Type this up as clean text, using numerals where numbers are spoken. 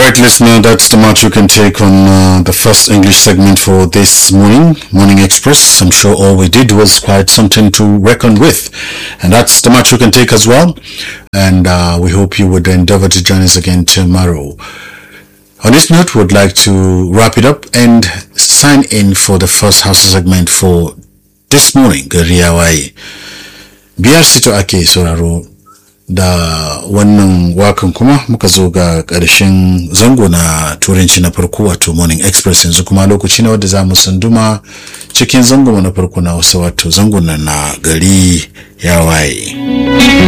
Alright, listener, that's the much you can take on the first English segment for this Morning Express. I'm sure all we did was quite something to reckon with. And that's the much you can take as well. And we hope you would endeavor to join us again tomorrow. On this note, we'd like to wrap it up and sign in for the first house segment for this morning. Gariyawaye. Biyar sito ake sauraro da wannan wakan kuma muka zo ga ƙarshen zango na turanci na farko wato Morning Express. Yanzu kuma lokaci ne wanda za mu sanduma cikin zango na farko na wasu wato zango na gari ya waye.